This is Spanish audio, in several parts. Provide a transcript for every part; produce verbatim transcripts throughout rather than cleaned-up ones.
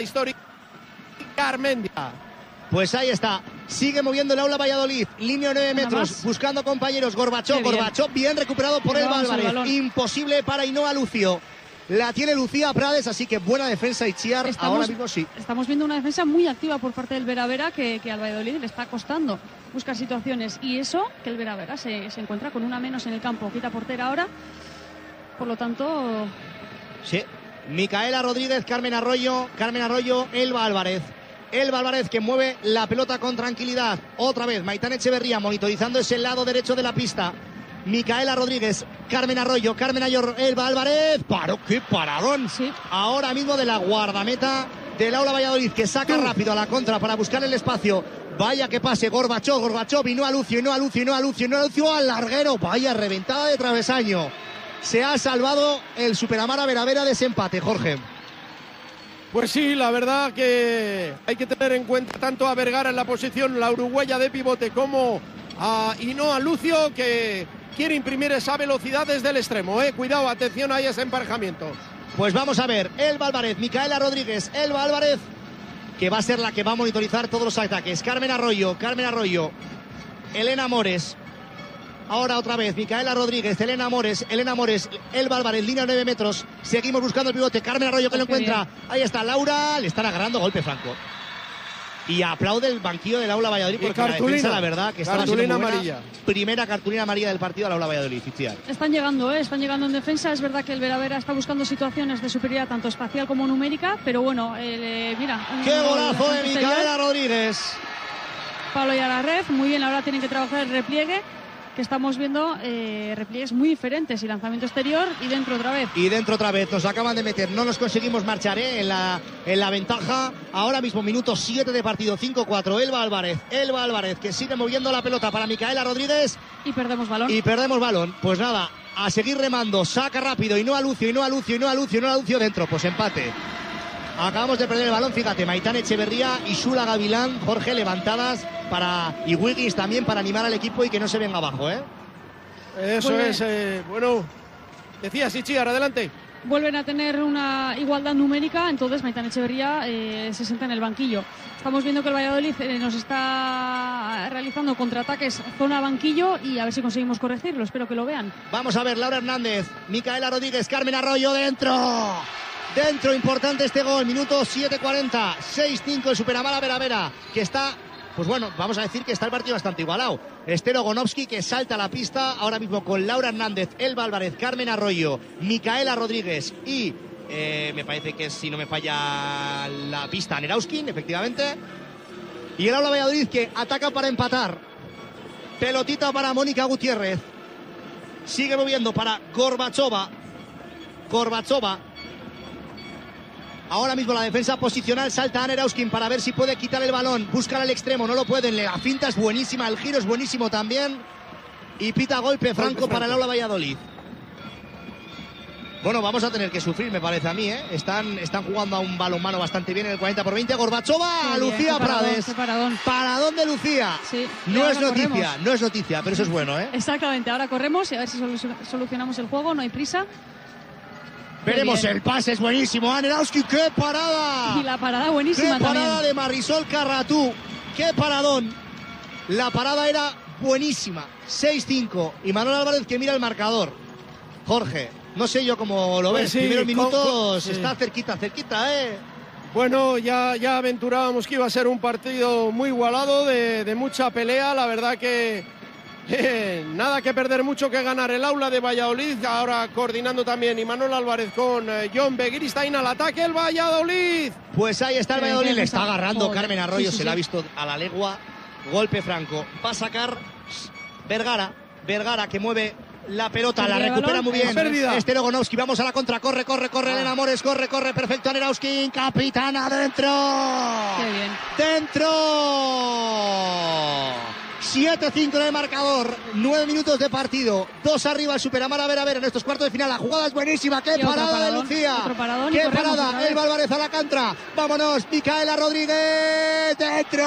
histórica Armendia. Pues ahí está, sigue moviendo el Aula Valladolid, línea nueve metros, buscando compañeros. Gorbachov, Gorbachov bien recuperado por Elba Álvarez, imposible para Ainhoa Lucio. La tiene Lucía Prades, así que buena defensa Itziar. Estamos, ahora mismo sí. Estamos viendo una defensa muy activa por parte del Vera Vera, que, que al Valladolid le está costando buscar situaciones. Y eso, que el Vera Vera se, se encuentra con una menos en el campo. Quita portera ahora, por lo tanto... Sí, Micaela Rodríguez, Carmen Arroyo, Carmen Arroyo, Elba Álvarez. Elba Álvarez que mueve la pelota con tranquilidad. Otra vez, Maitán Echeverría monitorizando ese lado derecho de la pista. Micaela Rodríguez, Carmen Arroyo, Carmen Ayor, Elba Álvarez. ¡Paro, qué paradón! Sí. Ahora mismo de la guardameta del Aula Valladolid, que saca uh. rápido a la contra para buscar el espacio. Vaya que pase, Gorbachov, Gorbachov, y no a Lucio, y no a Lucio, y no a Lucio, y no a Lucio, al larguero. Vaya reventada de travesaño. Se ha salvado el Superamara Vera Vera de ese empate, Jorge. Pues sí, la verdad que hay que tener en cuenta tanto a Vergara en la posición, la uruguaya de pivote, como a Ainhoa Lucio, que quiere imprimir esa velocidad desde el extremo, ¿eh? Cuidado, atención ahí a ese emparejamiento. Pues vamos a ver, Elba Álvarez, Micaela Rodríguez, Elba Álvarez, que va a ser la que va a monitorizar todos los ataques. Carmen Arroyo, Carmen Arroyo, Elena Mores. Ahora otra vez, Micaela Rodríguez, Elena Mores, Elena Mores, Elba Álvarez, línea nueve metros. Seguimos buscando el pivote, Carmen Arroyo que lo encuentra. Ahí está Laura, le están agarrando golpe franco. Y aplaude el banquillo del Aula Valladolid porque la defensa, la verdad, que estaba siendo muy buena. Primera cartulina amarilla del partido al Aula Valladolid. Están llegando, ¿eh? Están llegando en defensa. Es verdad que el Vera Vera está buscando situaciones de superioridad tanto espacial como numérica, pero bueno, eh, mira. ¡Qué golazo de Micaela Rodríguez! Pablo y a la red, muy bien, ahora tienen que trabajar el repliegue, que estamos viendo eh, repliegues muy diferentes y lanzamiento exterior y dentro otra vez. Y dentro otra vez, nos acaban de meter, no nos conseguimos marchar ¿eh? en, la, en la ventaja. Ahora mismo minuto siete de partido, cinco cuatro, Elba Álvarez, Elba Álvarez que sigue moviendo la pelota para Micaela Rodríguez. Y perdemos balón. Y perdemos balón, pues nada, a seguir remando, saca rápido, y no a Lucio, y no a Lucio, y no a Lucio, y no a Lucio dentro, pues empate. Acabamos de perder el balón, fíjate, Maitán Echeverría y Sula Gavilán, Jorge, levantadas para, y Wiggins también para animar al equipo y que no se venga abajo, ¿eh? Eso Vuelve. es, eh, bueno, decías, Itziar, adelante. Vuelven a tener una igualdad numérica, entonces Maitán Echeverría eh, se sienta en el banquillo. Estamos viendo que el Valladolid eh, nos está realizando contraataques zona banquillo y a ver si conseguimos corregirlo, espero que lo vean. Vamos a ver, Laura Hernández, Micaela Rodríguez, Carmen Arroyo dentro. Dentro, importante este gol, minuto siete cuarenta, seis cinco el Superamara Vera Vera, que está, pues bueno, vamos a decir que está el partido bastante igualado. Estero Gonovsky que salta a la pista ahora mismo con Laura Hernández, Elba Álvarez, Carmen Arroyo, Micaela Rodríguez y eh, me parece que si no me falla la pista, Nerauskin, efectivamente. Y el Aula Valladolid que ataca para empatar. Pelotita para Mónica Gutiérrez. Sigue moviendo para Gorbachova. Gorbachova. Ahora mismo la defensa posicional, salta a Nerauskin para ver si puede quitar el balón. Buscan al extremo, no lo pueden. La finta es buenísima, el giro es buenísimo también. Y pita golpe franco para el Aula Valladolid. Bueno, vamos a tener que sufrir, me parece a mí, ¿eh? Están, están jugando a un balonmano bastante bien en el cuarenta por veinte. Gorbachova, Lucía Prades. Paradón. Paradón de Lucía. Sí. No es noticia, corremos. no es noticia, pero eso es bueno, ¿eh? Exactamente, ahora corremos y a ver si solucionamos el juego, no hay prisa. Veremos el pase, es buenísimo. Anerowski, qué parada. Y la parada buenísima también. Qué parada también. de Marisol Carratú. Qué paradón. La parada era buenísima. seis cinco. Y Manuel Álvarez que mira el marcador. Jorge, no sé yo cómo lo ves. Pues sí, primeros minutos con, con, sí. Está cerquita, cerquita, ¿eh? Bueno, ya, ya aventurábamos que iba a ser un partido muy igualado, de, de mucha pelea. La verdad que... Eh, nada que perder, mucho que ganar el Aula de Valladolid, ahora coordinando también Imanol Álvarez con eh, John Begiristain al ataque el Valladolid. Pues ahí está el Valladolid, le está agarrando Joder. Carmen Arroyo, sí, sí, se sí. la ha visto a la legua, golpe franco, va a sacar Vergara, Vergara que mueve la pelota, la recupera muy bien Estero Gonovsky, vamos a la contra, corre, corre, corre, ah. Elena Mores, corre, corre, perfecto, Anerowski, capitana, dentro. Qué bien. Dentro. siete cinco en el marcador, nueve minutos de partido, dos arriba el Superamara Vera Vera en estos cuartos de final. La jugada es buenísima, qué parada paradón, de Lucía, qué parada, Elba Álvarez a la cantra, vámonos, Micaela Rodríguez, dentro,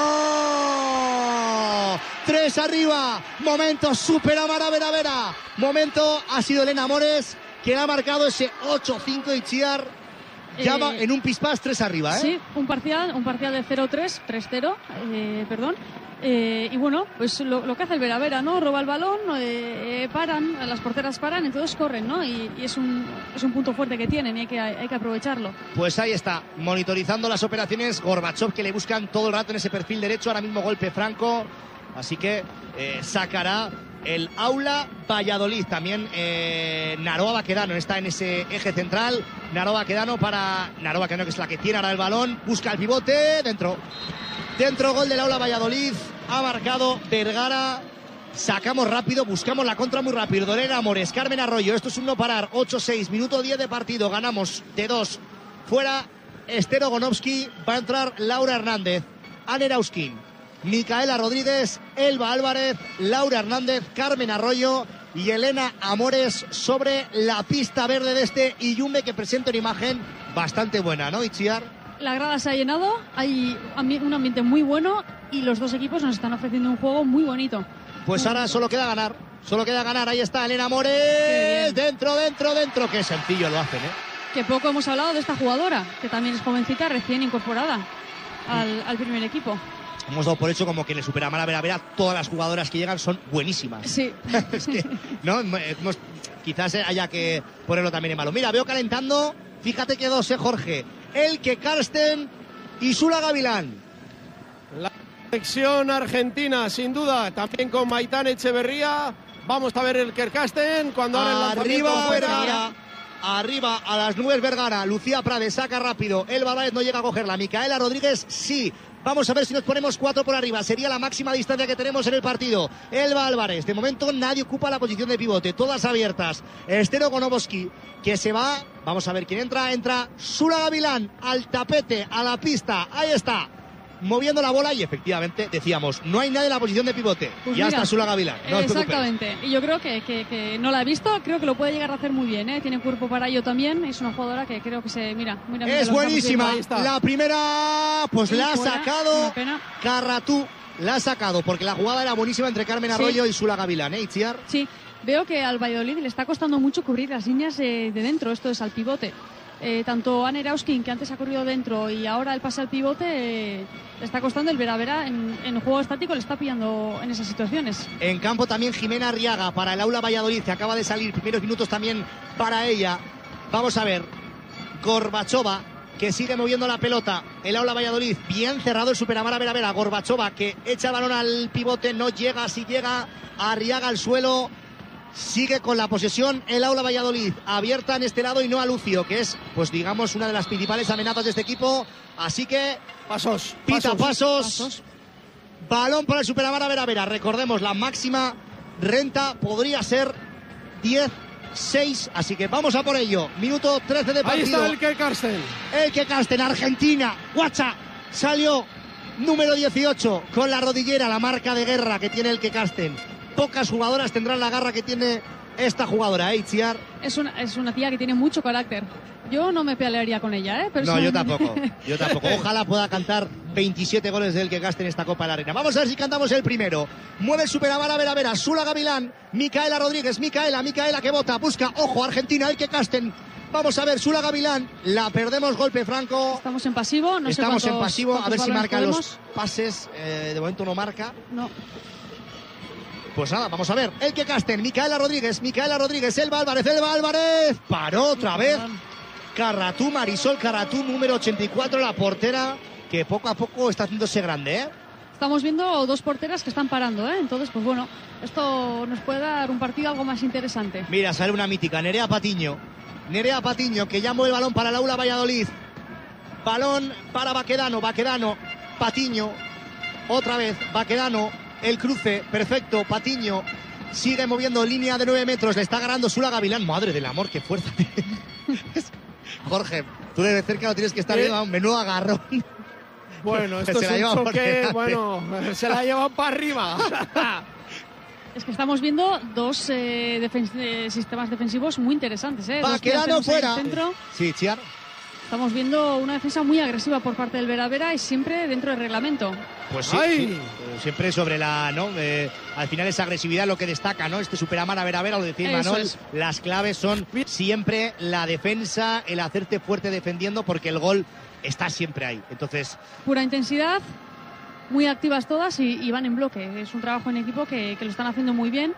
tres arriba, momento Superamara Vera Vera, momento ha sido Elena Mores quien ha marcado ese ocho cinco y Chiar. Ya eh, va en un pispás tres arriba, ¿eh? Sí, un parcial, un parcial de cero tres, tres cero, eh, perdón. Eh, y bueno, pues lo, lo que hace el Vera Vera, ¿no? Roba el balón, eh, paran, las porteras paran, entonces corren, ¿no? Y, y es, un, es un punto fuerte que tienen y hay que, hay que aprovecharlo. Pues ahí está, monitorizando las operaciones Gorbachov, que le buscan todo el rato en ese perfil derecho, ahora mismo golpe franco, así que eh, sacará el Aula Valladolid. También eh, Naroa Baquedano está en ese eje central. Naroa Baquedano para Naroa Baquedano, que es la que tiene ahora el balón, busca el pivote, dentro. Dentro, gol del Aula Valladolid. Ha marcado Vergara. Sacamos rápido, buscamos la contra muy rápido. Lorena Amores, Carmen Arroyo. Esto es un no parar. ocho seis, minuto diez de partido. Ganamos de dos. Fuera Esther Ogonovsky. Va a entrar Laura Hernández. Anne Erauskin, Micaela Rodríguez, Elba Álvarez, Laura Hernández, Carmen Arroyo y Elena Amores sobre la pista verde de este Iyumbe, que presenta una imagen bastante buena, ¿no, Itziar? La grada se ha llenado, hay un ambiente muy bueno y los dos equipos nos están ofreciendo un juego muy bonito. Pues ahora solo queda ganar, solo queda ganar. Ahí está Elena Amores, dentro, dentro, dentro. Qué sencillo lo hacen, ¿eh? Que poco hemos hablado de esta jugadora, que también es jovencita, recién incorporada al, al primer equipo. Hemos dado por hecho como que en el Superamara Vera Vera todas las jugadoras que llegan son buenísimas. Sí. Es que, no, hemos, quizás haya que ponerlo también en malo. Mira, veo calentando, fíjate que dos, ¿eh, Jorge? Elke Karsten y Sula Gavilán. La selección argentina, sin duda, también con Maitán Echeverría. Vamos a ver el Kerkasten cuando ahora el lanzamiento Arriba fuera. Vergara, arriba a las nubes Vergara. Lucía Prades saca rápido. Elba Álvarez no llega a cogerla. Micaela Rodríguez sí. Vamos a ver si nos ponemos cuatro por arriba. Sería la máxima distancia que tenemos en el partido. Elba Álvarez. De momento nadie ocupa la posición de pivote. Todas abiertas. Esther Ogonovsky, que se va. Vamos a ver quién entra. Entra Sula Gavilán al tapete, a la pista. Ahí está. Moviendo la bola y efectivamente decíamos, no hay nadie en la posición de pivote. Pues ya mira, está Sula Gavilán. No exactamente. Y yo creo que, que, que no la he visto. Creo que lo puede llegar a hacer muy bien, ¿eh? Tiene cuerpo para ello también. Es una jugadora que creo que se... Mira, mira, mira es buenísima. La primera, pues sí, la ha fuera, sacado Carratú. La ha sacado porque la jugada era buenísima entre Carmen Arroyo sí. y Sula Gavilán, ¿eh, Itziar? Sí, veo que al Valladolid le está costando mucho cubrir las líneas de, de dentro. Esto es al pivote. Eh, tanto Anne Erauskin, que antes ha corrido dentro, y ahora el pase al pivote, eh, le está costando. El Vera Vera en, en juego estático le está pillando en esas situaciones. En campo también Jimena Arriaga para el Aula Valladolid, que acaba de salir, primeros minutos también para ella. Vamos a ver, Gorbachova, que sigue moviendo la pelota. El Aula Valladolid, bien cerrado el Superamara Vera Vera. Gorbachova, que echa el balón al pivote, no llega, si llega Arriaga al suelo. Sigue con la posesión el Aula Valladolid, abierta en este lado y no a Lucio, que es, pues digamos, una de las principales amenazas de este equipo. Así que, pasos, pita pasos, pasos. pasos. Balón para el Superamara Vera Vera. Recordemos, la máxima renta podría ser diez seis, así que vamos a por ello. Minuto trece de partido. Ahí está Elke Karsten. Elke Karsten, Argentina. Guacha, salió número dieciocho con la rodillera, la marca de guerra que tiene Elke Karsten. Pocas jugadoras tendrán la garra que tiene esta jugadora, ¿eh, Itziar? Es una, es una tía que tiene mucho carácter. Yo no me pelearía con ella, ¿eh? No, yo tampoco, yo tampoco. Ojalá pueda cantar veintisiete goles del que gaste en esta Copa de la Arena. Vamos a ver si cantamos el primero. Mueve el Superamara Vera Vera, Sula Gavilán, Micaela Rodríguez, Micaela, Micaela que bota, busca, ojo, Argentina, el que casten. Vamos a ver, Sula Gavilán, la perdemos, golpe franco. Estamos en pasivo, no Estamos sé cuántos, en pasivo, a ver si marca podemos. los pases. Eh, de momento no marca. No. Pues nada, vamos a ver. El que casten, Micaela Rodríguez, Micaela Rodríguez, Elba Álvarez, Elba Álvarez. Paró otra vez. Carratú, Marisol Carratú, número ochenta y cuatro, la portera, que poco a poco está haciéndose grande, ¿eh? Estamos viendo dos porteras que están parando, ¿eh? Entonces, pues bueno, esto nos puede dar un partido algo más interesante. Mira, sale una mítica, Nerea Patiño. Nerea Patiño, que ya mueve el balón para el Aula Valladolid. Balón para Baquedano, Baquedano, Patiño. Otra vez, Baquedano. El cruce, perfecto, Patiño sigue moviendo línea de nueve metros, le está ganando Sula Gavilán. Madre del amor, qué fuerza. Jorge, tú de cerca lo tienes que estar viendo, un menudo agarrón. Bueno, esto es un choque, bueno, se la llevan para arriba. Es que estamos viendo dos eh, defen eh, sistemas defensivos muy interesantes, ¿eh? Baquedano fuera. Centro. Sí, Chiar. Estamos viendo una defensa muy agresiva por parte del Vera-Vera y siempre dentro del reglamento. Pues sí, sí, siempre sobre la, ¿no? Eh, al final esa agresividad lo que destaca, ¿no? Este Superamara Vera-Vera, lo decía Manuel, es. Las claves son siempre la defensa, el hacerte fuerte defendiendo, porque el gol está siempre ahí. Entonces, pura intensidad, muy activas todas y, y van en bloque. Es un trabajo en equipo que, que lo están haciendo muy bien.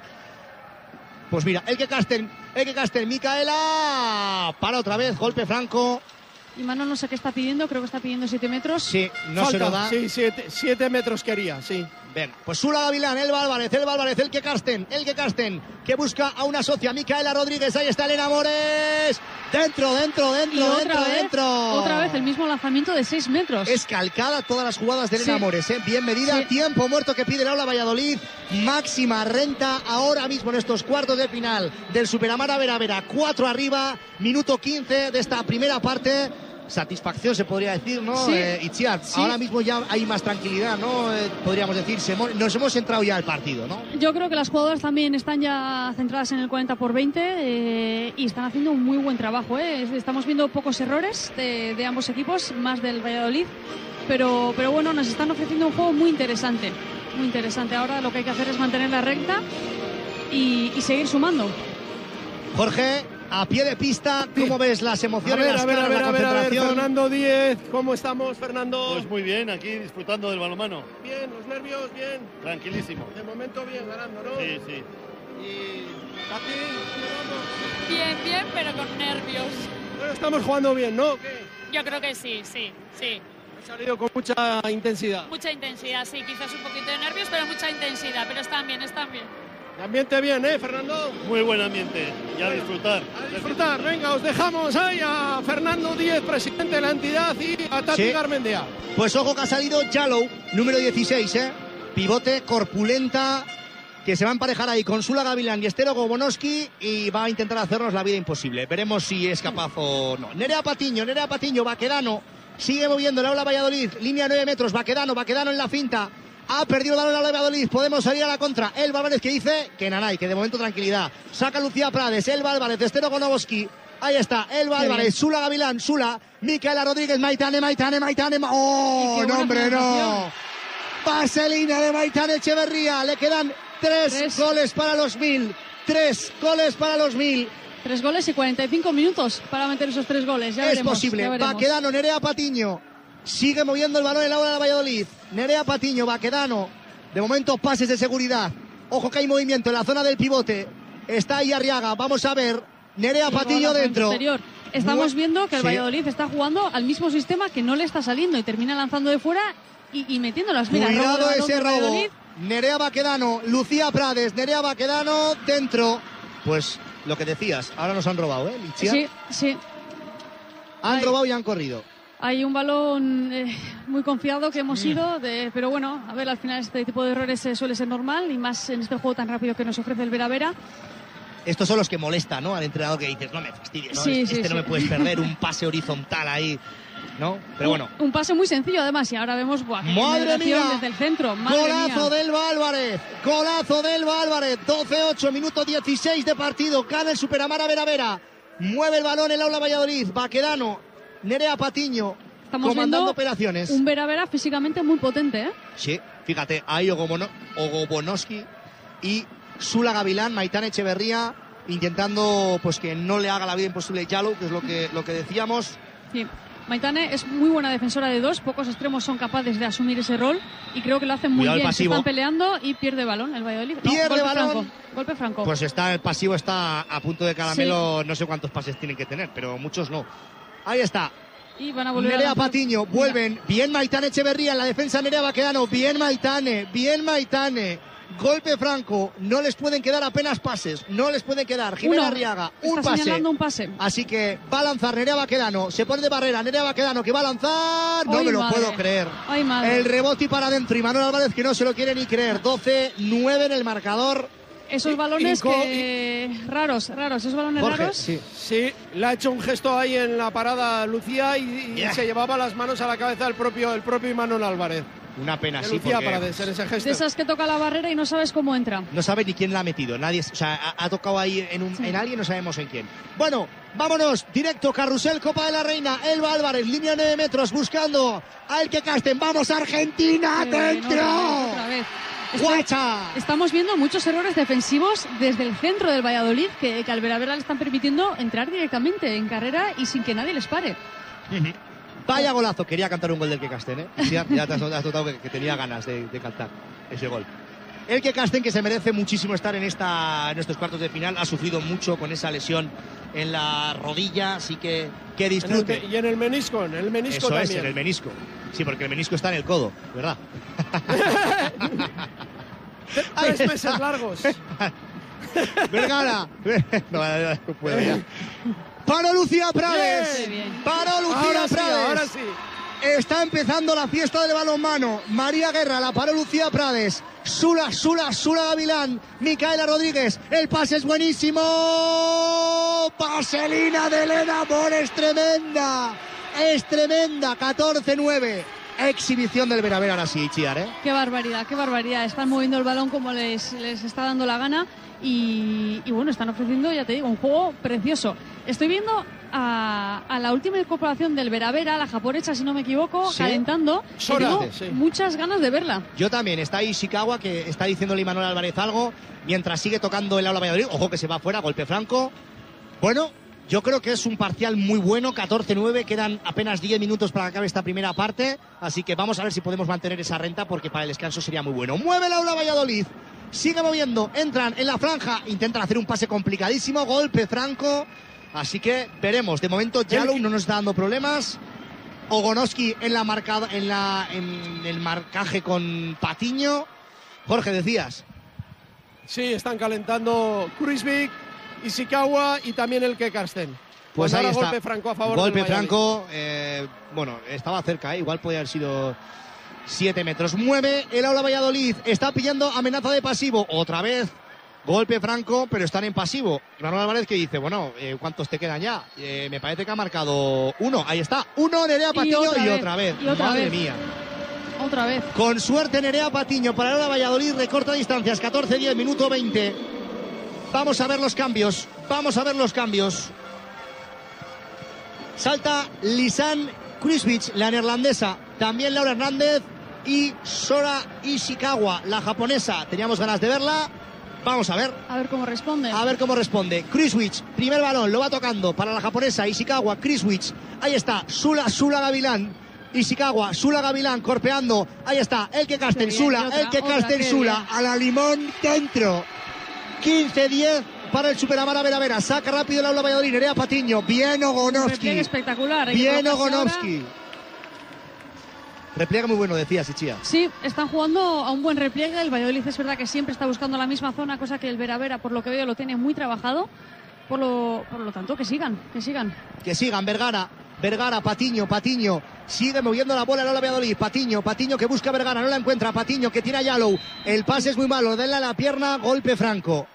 Pues mira, el que casten, el que casten, Micaela, para otra vez, golpe franco. Y Mano no sé qué está pidiendo, creo que está pidiendo siete metros. Sí, no Falta, se lo da. Sí, siete, siete metros quería, sí. Venga, pues Sula Gavilán, Elba Álvarez, Elba Álvarez, el que casten, el que casten, que busca a una socia, Micaela Rodríguez, ahí está Elena Mores. Dentro, dentro, dentro, y otra dentro, vez, dentro. Otra vez el mismo lanzamiento de seis metros. Es calcada todas las jugadas de Elena sí. Mores, ¿eh? Bien medida, sí. Tiempo muerto que pide el Aula Valladolid. Máxima renta ahora mismo en estos cuartos de final del Superamara Vera-Vera. Cuatro arriba, minuto quince de esta primera parte. Satisfacción se podría decir, ¿no? Sí. Eh, Itziar, sí. Ahora mismo ya hay más tranquilidad, ¿no? Eh, podríamos decir, se hemos, nos hemos entrado ya al partido, ¿no? Yo creo que las jugadoras también están ya centradas en el cuarenta por veinte eh, y están haciendo un muy buen trabajo, ¿eh? Estamos viendo pocos errores de, de ambos equipos, más del Valladolid, pero, pero bueno, nos están ofreciendo un juego muy interesante, muy interesante. Ahora lo que hay que hacer es mantener la recta y, y seguir sumando. Jorge, a pie de pista, ¿cómo sí. ves las emociones, a ver, las a ver, caras, a ver, la a ver, concentración? a ver, Fernando Díez, ¿cómo estamos, Fernando? Pues muy bien, aquí disfrutando del balonmano. Bien, los nervios, bien. Tranquilísimo. De momento bien, ganando, ¿no? Sí, sí. Y Pati, ¿cómo vamos? Bien, bien, pero con nervios. Bueno, estamos jugando bien, ¿no? ¿Qué? Yo creo que sí, sí, sí. Ha salido con mucha intensidad. Mucha intensidad, sí, quizás un poquito de nervios, pero mucha intensidad, pero están bien, están bien. El ambiente bien, ¿eh, Fernando? Muy buen ambiente, y a disfrutar. A disfrutar, venga, os dejamos ahí a Fernando Díez, presidente de la entidad, y a Tati sí. Garmendia. Pues ojo que ha salido Yalou, número dieciséis, ¿eh? Pivote, corpulenta, que se va a emparejar ahí con Sula Gavilán y Esther Ogobonoski y va a intentar hacernos la vida imposible. Veremos si es capaz o no. Nerea Patiño, Nerea Patiño, Baquedano, sigue moviendo el Aula Valladolid, línea nueve metros, Baquedano, Baquedano en la finta. Ha perdido el balón el Aula Valladolid, podemos salir a la contra. Elba Álvarez que dice que nanay, que de momento tranquilidad. Saca Lucía Prades, Elba Álvarez, Esther Ogonoboski. Ahí está, Elba Álvarez, Sula Gavilán, Sula, Micaela Rodríguez, Maitane, Maitane, Maitane. ¡Oh, no, hombre, no! Vaselina de Maitane Echeverría, le quedan tres, tres goles para los mil. Tres goles para los mil. Tres goles y cuarenta y cinco minutos para meter esos tres goles. Ya es veremos, posible. ya veremos. Baquedano, Nerea Patiño. Sigue moviendo el balón el Aula de Valladolid. Nerea Patiño, Baquedano. De momento pases de seguridad. Ojo que hay movimiento en la zona del pivote. Está ahí Arriaga. Vamos a ver. Nerea Patiño dentro. Exterior. Estamos viendo que el sí. Valladolid está jugando al mismo sistema que no le está saliendo y termina lanzando de fuera y, y metiendo las miras. Cuidado robo ese robo. Valladolid. Nerea Baquedano, Lucía Prades, Nerea Baquedano dentro. Pues lo que decías, ahora nos han robado, ¿eh, Lichia? Sí, sí. Han Ay. robado y han corrido. Hay un balón eh, muy confiado que hemos ido, de, pero bueno, a ver, al final este tipo de errores eh, suele ser normal y más en este juego tan rápido que nos ofrece el Vera-Vera. Estos son los que molestan, ¿no? Al entrenador que dices, no me fastidies, ¿no? Sí, este sí, no sí. me puedes perder, un pase horizontal ahí, ¿no? Pero bueno. Un, un pase muy sencillo además y ahora vemos, buah, qué ¡Madre mía! desde el centro. Madre Golazo mía. de Elba Álvarez, golazo de Elba Álvarez, doce ocho, minuto dieciséis de partido, gana el Superamara Vera-Vera, mueve el balón el Aula Valladolid, Baquedano, Nerea Patiño, Estamos comandando viendo operaciones. Un Vera-Vera físicamente muy potente, ¿eh? Sí, fíjate, ahí Ogobono, Ogobonoski y Sula Gavilán, Maitane Echeverría, intentando pues que no le haga la vida imposible Yalou, que es lo que, lo que decíamos. Sí. Maitane es muy buena defensora de dos, pocos extremos son capaces de asumir ese rol y creo que lo hacen muy Cuidado, bien. el Se pasivo. están peleando y pierde balón el Valladolid. No, Pierde golpe balón. Franco, golpe franco. Pues está el pasivo, está a punto de caramelo, sí. No sé cuántos pases tienen que tener, pero muchos no. Ahí está. Y van a volver Nerea a Patiño, vuelven. Bien Maitane Echeverría en la defensa, Nerea Baquedano. Bien Maitane, bien Maitane. Golpe franco, no les pueden quedar apenas pases, no les pueden quedar. Jimena Uno. Arriaga, un Está pase. señalando un pase. Así que va a lanzar Nerea Baquedano, se pone de barrera, Nerea Baquedano que va a lanzar. No Ay, me lo madre. puedo creer. Ay, madre. El rebote y para adentro. Y Manuel Álvarez que no se lo quiere ni creer. doce nueve en el marcador. Esos balones Inco- que... raros, raros, esos balones Jorge, raros. sí. Sí, le ha hecho un gesto ahí en la parada Lucía y, y Yeah. se llevaba las manos a la cabeza el propio, el propio Imanol Álvarez. Una pena, Que sí, lucía porque para hacer ese gesto. De esas que toca la barrera y no sabes cómo entra. no sabe ni quién la ha metido. Nadie, o sea, ha, ha tocado ahí en, un, Sí. en alguien, no sabemos en quién. Bueno, vámonos, directo, carrusel, Copa de la Reina. Elba Álvarez, línea nueve metros, buscando a El que Casten. ¡Vamos, Argentina! Qué bien, ¡Dentro! otra vez, otra vez. Esto- ¡Guacha! Estamos viendo muchos errores defensivos desde el centro del Valladolid que, que al Veravera le están permitiendo entrar directamente en carrera y sin que nadie les pare. Vaya golazo, quería cantar un gol del que Casten, ¿eh? Ya, ya te has, has notado que, que tenía ganas de, de cantar ese gol. El que Casten, que se merece muchísimo estar en, esta, en estos cuartos de final, ha sufrido mucho con esa lesión en la rodilla, así que que En el disfrute. me- y en el menisco, en el menisco Eso también. es, en el menisco. Sí, porque el menisco está en el codo, ¿verdad? Ahí Tres meses está. largos. Vergara. No, no, no puedo ya. Para Lucía Prades. Bien, bien. Para Lucía Ahora sí, Prades. ahora sí. Está empezando la fiesta del balonmano. María Guerra, la paró Lucía Prades. Sula, Sula, Sula Gavilán. Micaela Rodríguez. El pase es buenísimo. Vaselina de Elena Amor es tremenda. Es tremenda. catorce nueve. Exhibición del Veravera ahora sí, Chiar, ¿eh? Qué barbaridad, qué barbaridad. Están moviendo el balón como les, les está dando la gana y, y bueno, están ofreciendo, ya te digo, un juego precioso. Estoy viendo a, a la última incorporación del Veravera, la japonesa, si no me equivoco, Sí. calentando. y Sora, tengo sí. muchas ganas de verla. Yo también. Está ahí Ishikawa, que está diciéndole a Manuel Álvarez algo, mientras sigue tocando el aula Valladolid. Ojo que se va afuera, golpe franco. Bueno, yo creo que es un parcial muy bueno, catorce nueve, quedan apenas diez minutos para que acabe esta primera parte, así que vamos a ver si podemos mantener esa renta porque para el descanso sería muy bueno. Mueve el aula Valladolid, sigue moviendo, entran en la franja, intentan hacer un pase complicadísimo, golpe franco, así que veremos. De momento Yalou no nos está dando problemas. Ogonowski en la marcada, en la en el marcaje con Patiño. Jorge, decías. Sí, están calentando Kruisvik, Ishikawa y también el que Karsten. Pues ahí ahora está. golpe franco a favor Golpe del Valladolid. franco, eh, bueno, estaba cerca, ¿eh? Igual podía haber sido siete metros. Mueve el aula Valladolid, está pillando amenaza de pasivo. Otra vez, golpe franco, pero están en pasivo. Manuel Álvarez que dice, bueno, eh, ¿cuántos te quedan ya? Eh, me parece que ha marcado uno, ahí está. Uno, Nerea Patiño y otra otra vez. vez, y otra Madre vez. mía. Otra vez. Con suerte Nerea Patiño para el aula Valladolid, recorta distancias, catorce diez, minuto veinte. Vamos a ver los cambios, vamos a ver los cambios. Salta Lisan Kruiswich, la neerlandesa, también Laura Hernández y Sora Ishikawa, la japonesa. Teníamos ganas de verla, vamos a ver. A ver cómo responde. A ver cómo responde. Kruiswich, primer balón, lo va tocando para la japonesa Ishikawa, Kruiswich. Ahí está, Sula, Sula Gavilán. Ishikawa, Sula Gavilán, corpeando. Ahí está, el que Casten, Qué bien, Sula, y otra, el que otra, Casten, qué Sula. bien. A la limón dentro. quince diez para el Superamara Vera Vera. Saca rápido el aula Valladolid, Nerea Patiño. Bien Un Ogonowski. repliegue espectacular. Hay que Bien colocarse ahora. Ogonowski. Repliega muy bueno, decías, Ichia. Sí, están jugando a un buen repliegue. El Valladolid es verdad que siempre está buscando la misma zona, cosa que el Veravera, por lo que veo, lo tiene muy trabajado. Por lo, por lo tanto, que sigan, que sigan. Que sigan, Vergara. Vergara, Patiño, Patiño. Sigue moviendo la bola el aula Valladolid. Patiño, Patiño que busca a Vergara, no la encuentra. Patiño que tira a Yalou. El pase es muy malo, denle a la pierna, golpe franco.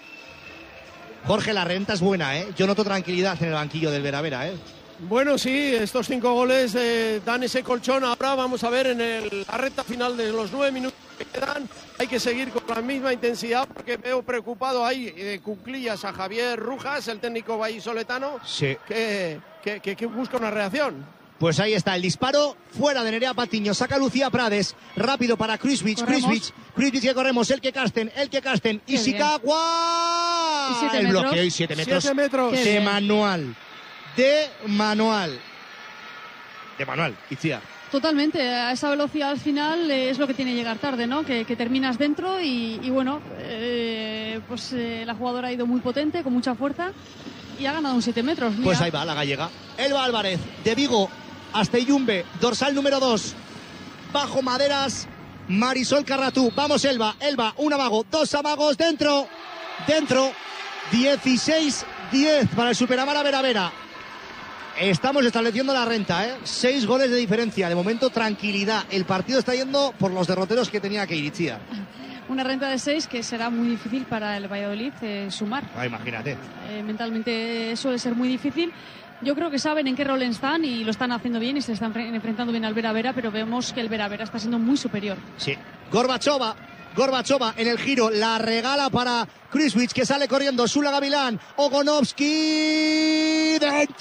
Jorge, la renta es buena, ¿eh? Yo noto tranquilidad en el banquillo del Veravera, ¿eh? Bueno, sí, estos cinco goles eh, dan ese colchón. Ahora vamos a ver en el- la recta final de los nueve minutos que quedan. Hay que seguir con la misma intensidad porque veo preocupado ahí de cuclillas a Javier Rujas, el técnico vallisoletano, Sí. que, que, que- que busca una reacción. Pues ahí está el disparo, fuera de Nerea Patiño, saca Lucía Prades, rápido para Kruiswich, Corremos. Kruiswich, Kruiswich que corremos, el que Casten, el que Casten, Qué Ishikawa, Y siete el metros. bloqueo y siete metros, Siete metros. Qué de bien. manual, de manual, de manual, Itzia. Totalmente, a esa velocidad al final eh, es lo que tiene llegar tarde, ¿no? Que, que terminas dentro y, y bueno, eh, pues eh, la jugadora ha ido muy potente, con mucha fuerza y ha ganado un siete metros. Mira. Pues ahí va la gallega, Elba Álvarez, de Vigo hasta Iyumbe, dorsal número dos, bajo maderas, Marisol Carratú, vamos Elba, Elba, un amago, dos amagos, dentro, dentro, dieciséis diez para el Superamara Vera Vera. Estamos estableciendo la renta, ¿eh? Seis goles de diferencia, de momento tranquilidad, el partido está yendo por los derroteros que tenía que ir, Itzia. Una renta de seis que será muy difícil para el Valladolid eh, sumar. Ah, imagínate. Eh, mentalmente suele ser muy difícil. Yo creo que saben en qué rol están y lo están haciendo bien y se están enfrentando bien al Vera Vera, pero vemos que el Vera Vera está siendo muy superior. Sí. Gorbachova, Gorbachova en el giro, la regala para Kruswitz, que sale corriendo. Sula Gavilán, Ogonovsky,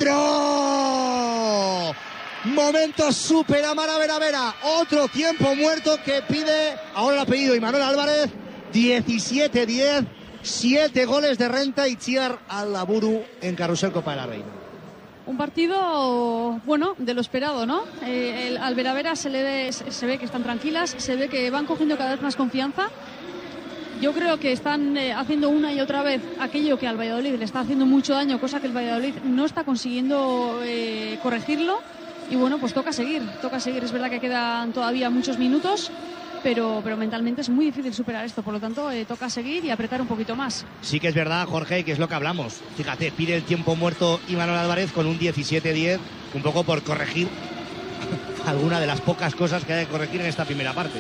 dentro. Momento super Amara Vera Vera. Otro tiempo muerto que pide ahora el apellido Imanol Álvarez. diecisiete diez, siete goles de renta y Chiar Aldaburu en Carrusel Copa de la Reina. Un partido, bueno, de lo esperado, ¿no? Eh, el, al Vera Vera se, le ve, se ve que están tranquilas, se ve que van cogiendo cada vez más confianza. Yo creo que están eh, haciendo una y otra vez aquello que al Valladolid le está haciendo mucho daño, cosa que el Valladolid no está consiguiendo eh, corregirlo. Y bueno, pues toca seguir, toca seguir. Es verdad que quedan todavía muchos minutos, pero, pero mentalmente es muy difícil superar esto. Por lo tanto, eh, toca seguir y apretar un poquito más. Sí que es verdad, Jorge, que es lo que hablamos. Fíjate, pide el tiempo muerto Imanol Álvarez con un diecisiete diez, un poco por corregir alguna de las pocas cosas que hay que corregir en esta primera parte.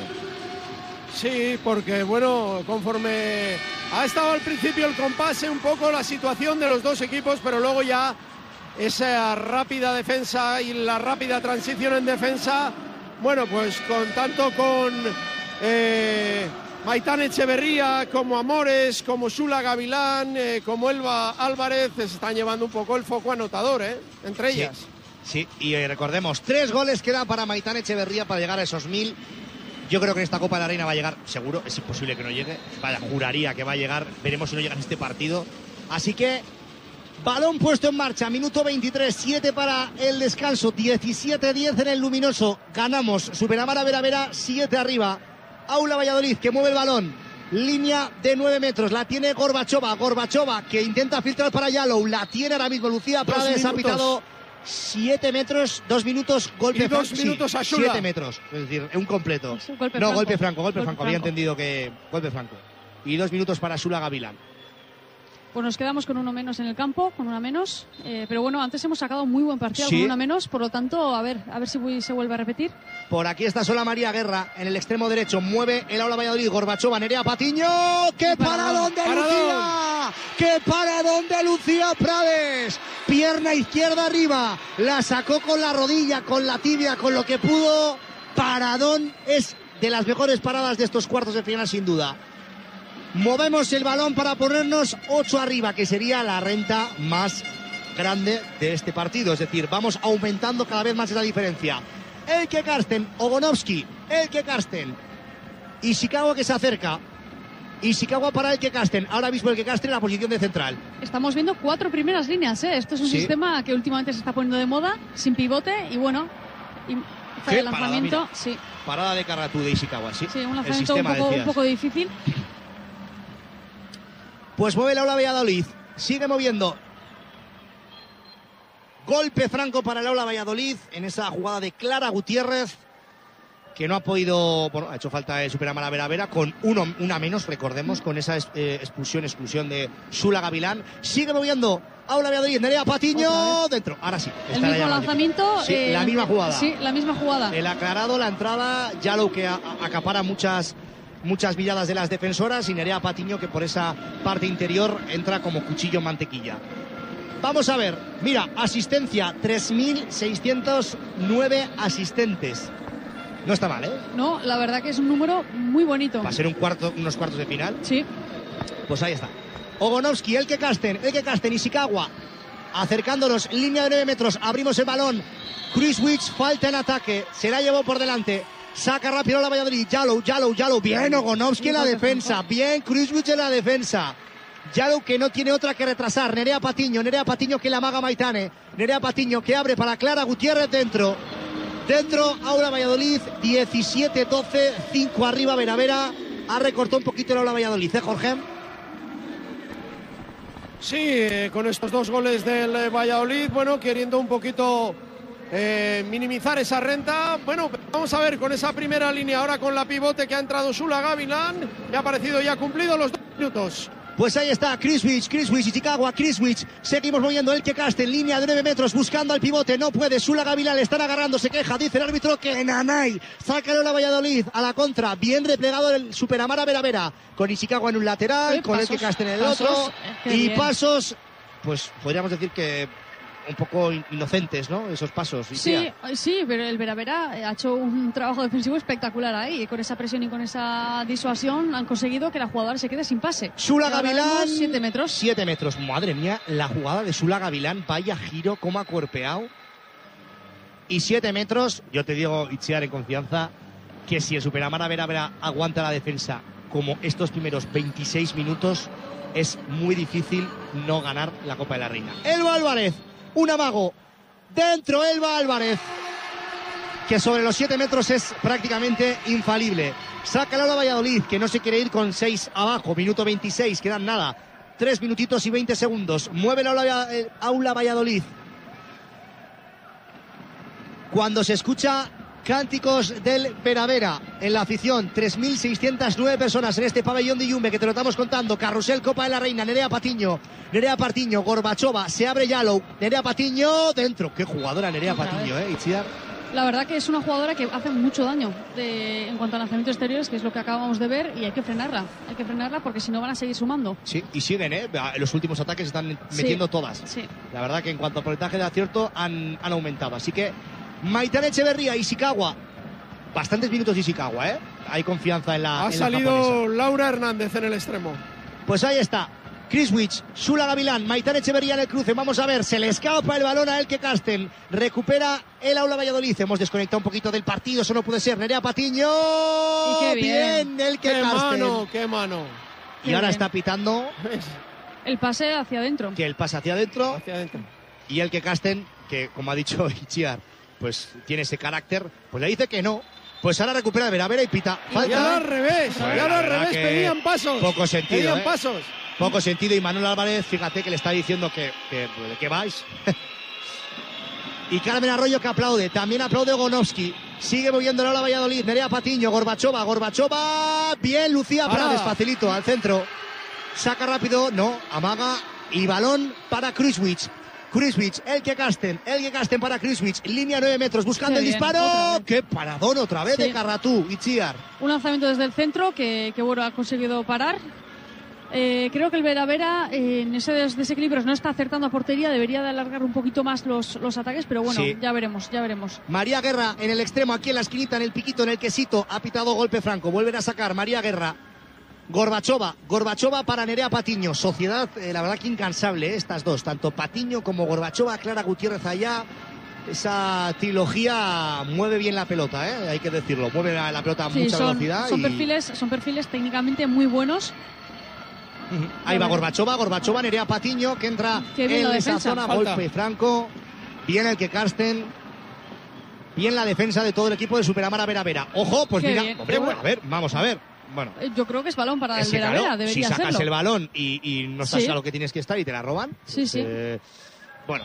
Sí, porque bueno, conforme ha estado al principio el compase un poco la situación de los dos equipos, pero luego ya esa rápida defensa y la rápida transición en defensa, bueno, pues con tanto con eh, Maitán Echeverría como Amores, como Sula Gavilán, eh, como Elba Álvarez, se están llevando un poco el foco anotador, ¿eh? Entre ellas. Sí, sí, y eh, recordemos, tres goles queda para Maitán Echeverría para llegar a esos mil. Yo creo que en esta Copa de la Reina va a llegar, seguro, es imposible que no llegue. Vaya, juraría que va a llegar, veremos si no llega en este partido. Así que balón puesto en marcha, minuto veintitrés, siete para el descanso, diecisiete diez en el luminoso. Ganamos, Superamara Vera Vera, siete arriba. Aula Valladolid que mueve el balón, línea de nueve metros, la tiene Gorbachova. Gorbachova que intenta filtrar para Yalou, la tiene ahora mismo Lucía Prades, ha pitado siete metros, dos minutos, golpe y dos franco. minutos sí, a Sula. siete metros, es decir, un completo. Es un golpe no, franco. golpe franco, golpe, Golpe franco, había franco. entendido que golpe franco. Y dos minutos para Sula Gavilán. Pues nos quedamos con uno menos en el campo, con una menos. Eh, pero bueno, antes hemos sacado muy buen partido Sí. con una menos, por lo tanto, a ver, a ver si se vuelve a repetir. Por aquí está sola María Guerra en el extremo derecho. Mueve el Aula Valladolid. Gorbachova, Nerea Patiño. ¡Qué paradón de Paradón. Lucía! ¡Qué paradón de Lucía Prades! Pierna izquierda arriba. La sacó con la rodilla, con la tibia, con lo que pudo. Paradón, es de las mejores paradas de estos cuartos de final, sin duda. Movemos el balón para ponernos ocho arriba, que sería la renta más grande de este partido. Es decir, vamos aumentando cada vez más esa diferencia. Elke Karsten, Ogonovsky, Elke Karsten. Ishikawa que se acerca. Ishikawa para Elke Karsten. Ahora mismo Elke Karsten en la posición de central. Estamos viendo cuatro primeras líneas, ¿eh? Esto es un Sí. sistema que últimamente se está poniendo de moda, sin pivote, y bueno, y Qué el lanzamiento, parada, sí, Parada de Carratú de Ishikawa, sí. sí, un El lanzamiento un sistema, poco, un decías. poco difícil. Pues mueve el Aula Valladolid. Sigue moviendo. Golpe franco para el Aula Valladolid en esa jugada de Clara Gutiérrez, que no ha podido, bueno, ha hecho falta de Superamara Vera Vera con uno, una menos, recordemos, con esa eh, expulsión, exclusión de Sula Gavilán. Sigue moviendo Aula Valladolid, Nerea Patiño, dentro. Ahora sí. El está mismo ya lanzamiento. Sí, eh, la misma jugada. Sí, la misma jugada. El aclarado, la entrada, Yalou que a, a, acapara muchas, muchas miradas de las defensoras y Nerea Patiño que por esa parte interior entra como cuchillo en mantequilla. Vamos a ver, mira, asistencia, tres mil seiscientos nueve asistentes. No está mal, ¿eh? No, la verdad que es un número muy bonito. Va a ser un cuarto, unos cuartos de final. Sí. Pues ahí está. Ogonovsky, Elke Karsten, Elke Karsten, Ishikawa. Acercándonos, línea de nueve metros, abrimos el balón. Kruswitz, falta en ataque, se la llevó por delante. Saca rápido la Valladolid, Yalou, Yalou, Yalou. Bien Ogonovsky en la defensa, bien Kruswitz en la defensa. Yalou que no tiene otra que retrasar. Nerea Patiño, Nerea Patiño que la amaga Maitane. Nerea Patiño que abre para Clara Gutiérrez dentro. Dentro, Aula Valladolid, diecisiete doce, cinco arriba, Vera Vera. Ha recortado un poquito el Aula Valladolid, ¿eh, Jorge? Sí, eh, con estos dos goles del eh, Valladolid, bueno, queriendo un poquito eh, minimizar esa renta. Bueno, vamos a ver con esa primera línea, ahora con la pivote que ha entrado Sula Gavilán, que ha aparecido y ha cumplido los dos minutos. Pues ahí está, Kruswitz, Kruswitz, Ishikawa, Kruswitz. Seguimos moviendo Elke Karsten, línea de nueve metros, buscando al pivote. No puede, Sula Gavilán le están agarrando, se queja, dice el árbitro que Nanay. Sácalo la Valladolid a la contra. Bien replegado el Superamara Vera Vera. Con Ishikawa en un lateral, Sí, con pasos, Elke Karsten en el pasos, otro. eh, qué Y bien. pasos, pues podríamos decir que un poco inocentes, ¿no? Esos pasos. Sí, sí, pero el Veravera ha hecho un trabajo defensivo espectacular ahí. Con esa presión y con esa disuasión han conseguido que la jugadora se quede sin pase. Sula Gavilán. siete metros. siete metros. Madre mía, la jugada de Sula Gavilán. Vaya giro, cómo ha cuerpeado. Y siete metros. Yo te digo, Itziar, en confianza, que si el Superamara Veravera aguanta la defensa como estos primeros veintiséis minutos, es muy difícil no ganar la Copa de la Reina. Elba Álvarez, un amago. Dentro Elba Álvarez, que sobre los siete metros es prácticamente infalible. Saca el Aula Valladolid, que no se quiere ir con seis abajo. Minuto veintiséis, quedan nada. tres minutitos y veinte segundos. Mueve el Aula, el Aula Valladolid. Cuando se escucha cánticos del Veravera en la afición, tres mil seiscientas nueve personas en este pabellón de Yumbe, que te lo estamos contando. Carrusel Copa de la Reina. Nerea Patiño, Nerea Patiño, Gorbachova, se abre Yalou, Nerea Patiño dentro. Qué jugadora Nerea Patiño, eh, Itziar. La verdad que es una jugadora que hace mucho daño de, en cuanto a lanzamientos exteriores, que es lo que acabamos de ver, y hay que frenarla. Hay que frenarla porque si no van a seguir sumando. Sí, y siguen, ¿eh? En los últimos ataques están metiendo sí, todas. Sí. La verdad que en cuanto a porcentaje de acierto han, han aumentado. Así que Maitane Echeverría, Ishikawa. Bastantes minutos de Ishikawa, ¿eh? Hay confianza en la Ha en salido la japonesa. Laura Hernández en el extremo. Pues ahí está. Chris Witch, Sula Gavilán, Maitane Echeverría en el cruce. Vamos a ver, se le escapa el balón a Elke Karsten. Recupera el Aula Valladolid. Hemos desconectado un poquito del partido, eso no puede ser. Nerea Patiño. Y qué bien. bien Elke ¡Qué Karsten. mano, qué mano! Y Qué ahora bien. está pitando El pase hacia adentro. que el pase hacia adentro. Hacia adentro. Y Elke Karsten, que como ha dicho Itziar, pues tiene ese carácter, pues le dice que no. Pues ahora recupera Veravera y pita. Ya lo al revés, Bueno, ya lo la al verdad revés, que pedían pasos. poco sentido, Pedían ¿eh? pasos. Poco sentido. Y Manuel Álvarez, fíjate que le está diciendo que, que ¿de qué vais? Y Carmen Arroyo, que aplaude. También aplaude Gonovsky. Sigue moviendo el Aula Valladolid. Nerea Patiño, Gorbachova, Gorbachova. Bien, Lucía Parada. Prades, facilito, al centro. Saca rápido, no, amaga. Y balón para Kruswitz. Kruswitz, Elke Karsten, Elke Karsten para Kruswitz. Línea nueve metros, buscando Qué el bien, disparo. otra vez. ¡Qué paradón otra vez Sí. de Carratú! Itziar. Un lanzamiento desde el centro que, que bueno, ha conseguido parar. Eh, creo que el Veravera eh, en ese des- desequilibrio no está acertando a portería. Debería de alargar un poquito más los, los ataques, pero bueno, Sí. ya veremos, ya veremos. María Guerra en el extremo, aquí en la esquinita, en el piquito, en el quesito. Ha pitado golpe franco. Vuelven a sacar María Guerra. Gorbachova. Gorbachova para Nerea Patiño. Sociedad, eh, la verdad que incansable, eh, estas dos. Tanto Patiño como Gorbachova. Clara Gutiérrez allá. Esa trilogía mueve bien la pelota, ¿eh? Hay que decirlo. Mueve la, la pelota a Sí, mucha son, velocidad. son y... perfiles, son perfiles técnicamente muy buenos. Ujú. Ahí va Gorbachova. Gorbachova, Nerea Patiño, que entra Qué bien en la esa defensa. zona. Falta. Golpe franco. Bien el que Karsten. Bien la defensa de todo el equipo de Superamara Veravera. Ojo, pues Qué mira, bien. hombre, a ver, vamos a ver. Bueno, Eh, Yo creo que es balón para el ese, Veravera, claro, debería si sacas serlo. el balón y, y no estás Sí. a lo que tienes que estar y te la roban. Sí, pues, sí. eh, bueno.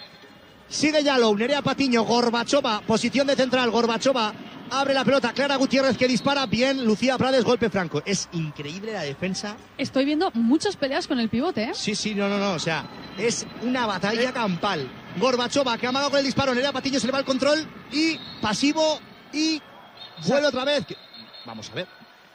Sigue Yalou, Nerea Patiño, Gorbachova, posición de central, Gorbachova abre la pelota, Clara Gutiérrez que dispara, bien, Lucía Prades, golpe franco. Es increíble la defensa. Estoy viendo muchas peleas con el pivote, ¿eh? Sí, sí, no, no, no, o sea, es una batalla campal. Gorbachova que amaga con el disparo, Nerea Patiño se le va el control y pasivo y vuelve otra vez. Vamos a ver.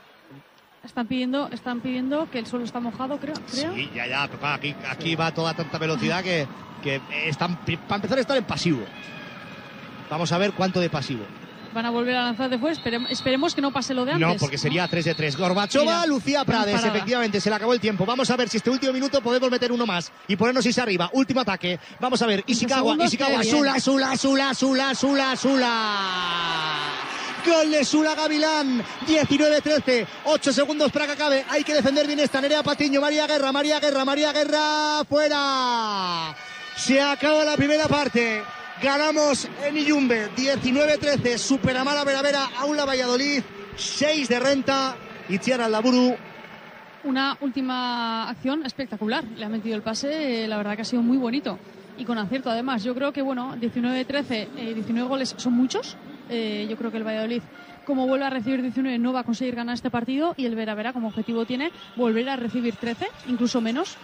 Están pidiendo, están pidiendo que el suelo está mojado, creo. creo. Sí, ya, ya, pero claro, aquí, aquí va toda tanta velocidad que, que están, para empezar a estar en pasivo. Vamos a ver cuánto de pasivo. Van a volver a lanzar de fuera. Esperemos, esperemos que no pase lo de antes. No, porque sería tres de tres. Gorbachova, Mira, Lucía Prades, parada. efectivamente, se le acabó el tiempo. Vamos a ver si este último minuto podemos meter uno más y ponernos Isa arriba. Último ataque. Vamos a ver, Ishikawa, segundos, Ishikawa, qué bien. Sula, Sula, Sula, Sula, Sula, Sula. Gol de Sula Gavilán, diecinueve trece, ocho segundos para que acabe. Hay que defender bien esta. Nerea Patiño, María Guerra, María Guerra, María Guerra, fuera. Se acaba la primera parte. Ganamos en Iyumbe, diecinueve trece, Superamara Veravera, Aula Valladolid, seis de renta, Itziar Aldaburu. Una última acción espectacular. Le ha metido el pase, eh, la verdad que ha sido muy bonito. Y con acierto además. Yo creo que, bueno, diecinueve trece, eh, diecinueve goles son muchos. Eh, yo creo que el Valladolid, como vuelve a recibir diecinueve, no va a conseguir ganar este partido. Y el Veravera, como objetivo, tiene volver a recibir trece, incluso menos.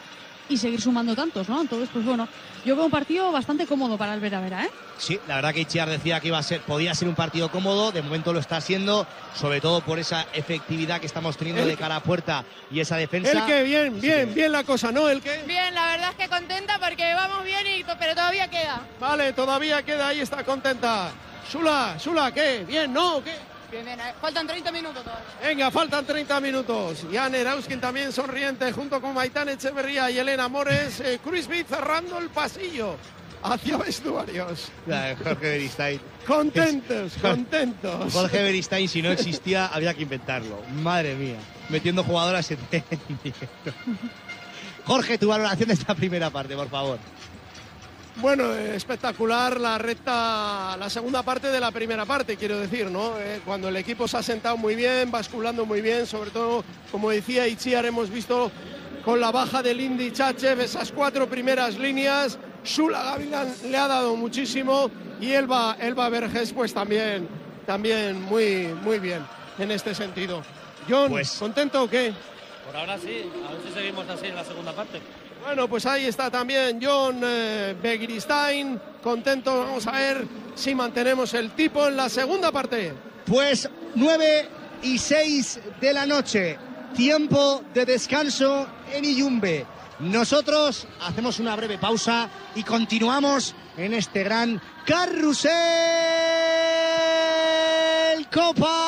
y seguir sumando tantos, ¿no? Entonces, pues bueno, yo veo un partido bastante cómodo para el Vera Vera, ¿eh? Sí, la verdad que Itziar decía que iba a ser, podía ser un partido cómodo, de momento lo está siendo, sobre todo por esa efectividad que estamos teniendo el, de cara a puerta y esa defensa. El que bien, bien, sí. bien la cosa, ¿no? El que bien, la verdad es que contenta porque vamos bien, y pero todavía queda. Vale, todavía queda, ahí está contenta. Sula, Sula, ¿qué? Bien, ¿no? ¿Qué? Bien, bien, faltan treinta minutos todavía. Venga, faltan treinta minutos. Jan Erauskin también sonriente junto con Maitán Echeverría y Elena Mores. Eh, Cruisby cerrando el pasillo hacia vestuarios. Jorge Beristain. Contentos, contentos. Jorge Beristain, si no existía, había que inventarlo. Madre mía, metiendo jugadoras en directo. Jorge, tu valoración de esta primera parte, por favor. Bueno, eh, espectacular la recta, la segunda parte de la primera parte, quiero decir, ¿no? Eh, cuando el equipo se ha sentado muy bien, basculando muy bien, sobre todo, como decía Itziar, hemos visto con la baja del Indy Chachev esas cuatro primeras líneas. Sula Gavilan le ha dado muchísimo y Elba, Elba Verges pues también, también muy, muy bien en este sentido. John, pues, ¿contento o qué? Por ahora sí, a ver si seguimos así en la segunda parte. Bueno, pues ahí está también John eh, Begiristain, contento. Vamos a ver si mantenemos el tipo en la segunda parte. Pues nueve y seis de la noche, tiempo de descanso en Iyumbe. Nosotros hacemos una breve pausa y continuamos en este gran carrusel Copa